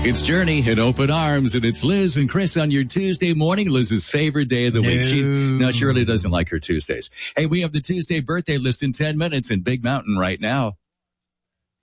It's Journey and Open Arms, and it's Liz and Chris on your Tuesday morning, Liz's favorite day of the week. She really doesn't like her Tuesdays. Hey, we have the Tuesday birthday list in 10 minutes in Big Mountain right now.